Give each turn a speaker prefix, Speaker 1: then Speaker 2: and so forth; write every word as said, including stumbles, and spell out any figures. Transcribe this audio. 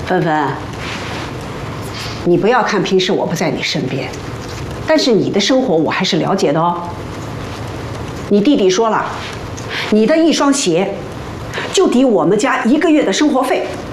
Speaker 1: 芬芬，你不要看平时我不在你身边，但是你的生活我还是了解的哦。你弟弟说了，你的一双鞋就抵我们家一个月的生活费